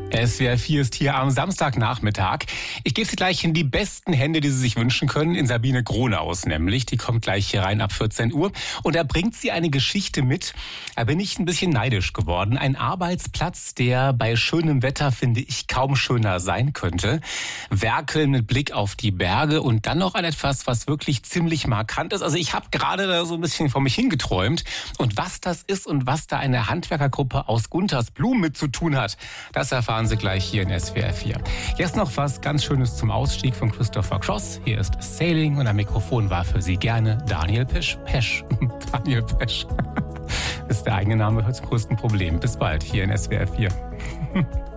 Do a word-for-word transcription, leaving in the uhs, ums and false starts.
S W R vier ist hier am Samstagnachmittag. Ich gebe Sie gleich in die besten Hände, die Sie sich wünschen können, in Sabine Gronaus nämlich. Die kommt gleich hier rein ab vierzehn Uhr. Und da bringt sie eine Geschichte mit. Da bin ich ein bisschen neidisch geworden. Ein Arbeitsplatz, der bei schönem Wetter, finde ich, kaum schöner sein könnte. Werkeln mit Blick auf die Berge und dann noch an etwas, was wirklich ziemlich markant ist. Also ich habe gerade da so ein bisschen vor mich hingeträumt. Und was das ist und was da eine Handwerkergruppe aus Guntersblum mit zu tun hat, das erfahren Sie gleich hier in S W R vier. Jetzt noch was ganz Schönes zum Ausstieg von Christopher Cross. Hier ist Sailing und am Mikrofon war für Sie gerne Daniel Pesch. Pesch. Daniel Pesch. Ist der eigene Name zum größten Problem. Bis bald hier in S W R vier.